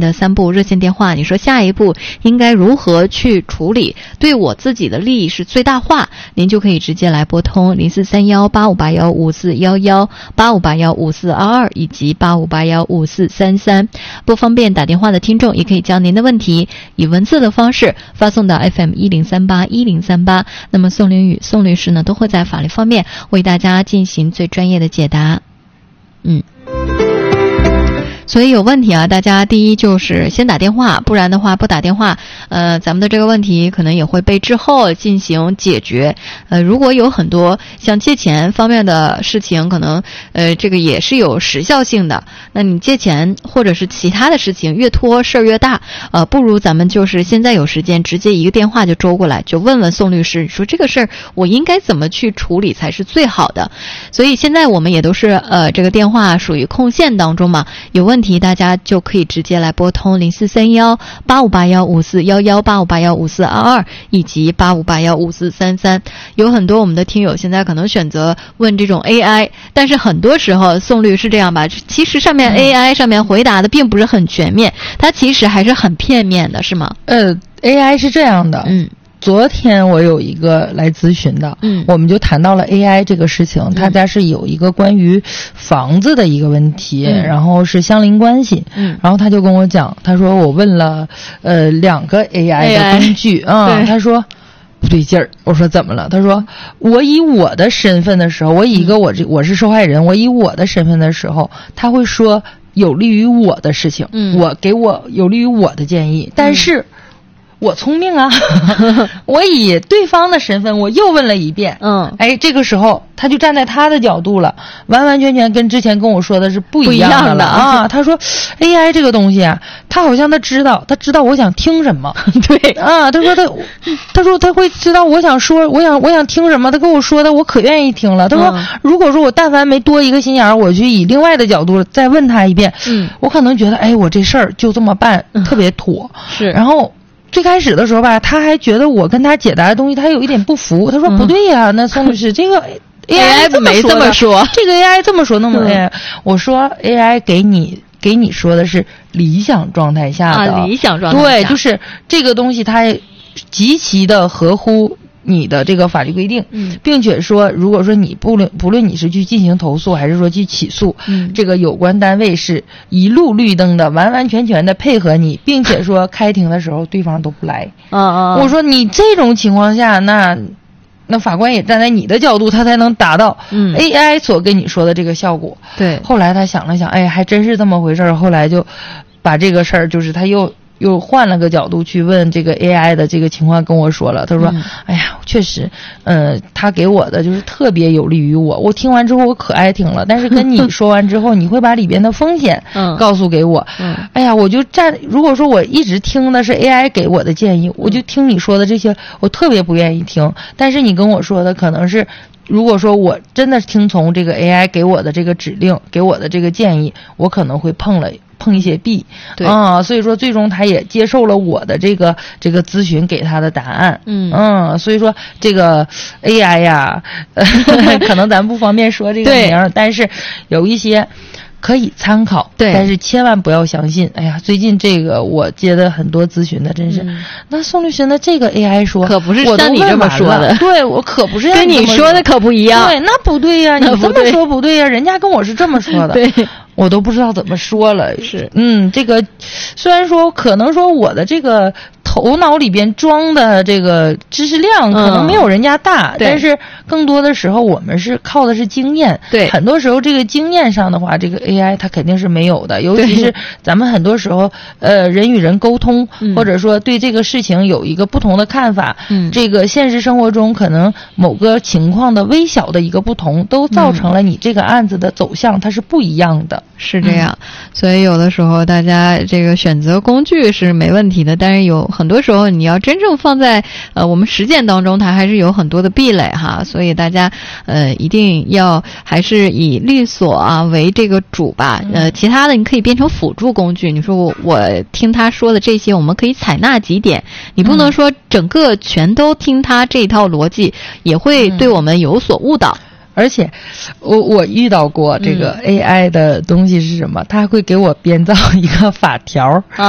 的3部热线电话，你说下一步应该如何去处理，对我自己的利益是最大化，您就可以直接来拨通043185815411 85815422以及85815433。不方便打电话的听众也可以将您的问题以文字的方式发送到 FM10381038，那么宋凌宇宋律师呢都会在法律方面为大家进行最专业的解答。所以有问题啊，大家第一就是先打电话，不然的话不打电话，咱们的这个问题可能也会被滞后进行解决。如果有很多像借钱方面的事情，可能这个也是有时效性的。那你借钱或者是其他的事情越拖事儿越大，不如咱们就是现在有时间直接一个电话就周过来，就问问宋律师，说这个事儿我应该怎么去处理才是最好的。所以现在我们也都是这个电话属于空线当中嘛，有问题大家就可以直接来拨通043185815411 85815422以及85815433。有很多我们的听友现在可能选择问这种 AI， 但是很多时候宋律是这样吧，其实上面 AI 上面回答的并不是很全面，它其实还是很片面的，是吗 ？AI 是这样的，昨天我有一个来咨询的，我们就谈到了 AI 这个事情，他家是有一个关于房子的一个问题，然后是相邻关系，然后他就跟我讲，他说我问了2个 AI 的工具他说不对劲儿，我说怎么了？他说我以我的身份的时候，我以一个我是受害人，我以我的身份的时候，他会说有利于我的事情，我给我有利于我的建议，但是我聪明啊我以对方的身份我又问了一遍，这个时候他就站在他的角度了，完完全全跟之前跟我说的是不一样的了啊。他说 AI 这个东西啊，他好像他知道我想听什么对啊，他说他会知道我想说我想听什么，他跟我说的我可愿意听了。他说如果说我但凡没多一个心眼，我去以另外的角度再问他一遍，我可能觉得我这事儿就这么办特别妥。 是， 然后最开始的时候吧，他还觉得我跟他解答的东西他有一点不服，他说不对呀，那宋律师这个 AI 没这么说， 这个 AI 这么说那么AI，我说 AI 给你说的是理想状态下的理想状态下， 对，就是这个东西它极其的合乎你的这个法律规定，并且说如果说你不论你是去进行投诉还是说去起诉，这个有关单位是一路绿灯的，完完全全的配合你，并且说开庭的时候对方都不来。我说你这种情况下，那法官也站在你的角度，他才能达到 AI 所跟你说的这个效果。 对， 后来他想了想，还真是这么回事儿，后来就把这个事儿就是他又换了个角度去问这个 AI 的这个情况，跟我说了，他说确实他给我的就是特别有利于我听完之后我可爱听了，但是跟你说完之后你会把里边的风险告诉给我，我就如果说我一直听的是 AI 给我的建议，我就听你说的这些我特别不愿意听，但是你跟我说的可能是如果说我真的听从这个 AI 给我的这个指令，给我的这个建议，我可能会碰一些壁， 对所以说最终他也接受了我的这个咨询给他的答案，所以说这个 AI 呀可能咱不方便说这个名，但是有一些可以参考， 对， 但是千万不要相信。最近这个我接的很多咨询的，真是，那宋律师呢？这个 AI 说可不是像你这么说的， 对，我可不是跟你说的可不一样， 对，那不对呀，你这么说不对呀，人家跟我是这么说的， 对。 我都不知道怎么说了， 是， 这个虽然说可能说我的这个头脑里边装的这个知识量可能没有人家大，但是更多的时候我们是靠的是经验， 对， 很多时候这个经验上的话，这个 AI 它肯定是没有的，尤其是咱们很多时候人与人沟通，或者说对这个事情有一个不同的看法，这个现实生活中可能某个情况的微小的一个不同，都造成了你这个案子的走向它是不一样的。 是这样，所以有的时候大家这个选择工具是没问题的，但是有很多时候你要真正放在我们实践当中，它还是有很多的壁垒哈，所以大家一定要还是以律所为这个主吧，其他的你可以变成辅助工具。你说我听他说的这些，我们可以采纳几点，你不能说整个全都听他这一套逻辑，也会对我们有所误导。 而且我遇到过这个 AI 的东西是什么，它会给我编造一个法条